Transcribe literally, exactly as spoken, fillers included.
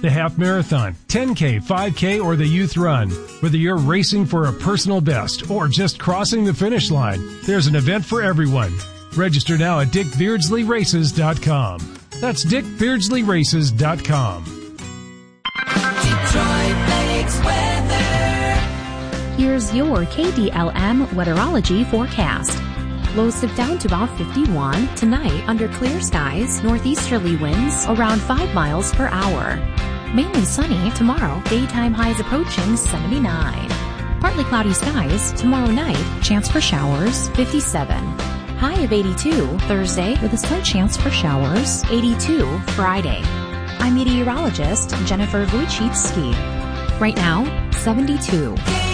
the half marathon, ten K, five K, or the youth run. Whether you're racing for a personal best or just crossing the finish line, there's an event for everyone. Register now at dick beardsley races dot com. That's dick beardsley races dot com. Detroit Lakes weather. Here's your K D L M weatherology forecast. Lows dip down to about fifty-one. Tonight, under clear skies, northeasterly winds around five miles per hour. Mainly sunny tomorrow, daytime highs approaching seventy-nine. Partly cloudy skies tomorrow night, chance for showers, fifty-seven. High of eighty-two Thursday with a slight chance for showers, eighty-two Friday. I'm meteorologist Jennifer Wojcicki. Right now, seventy-two.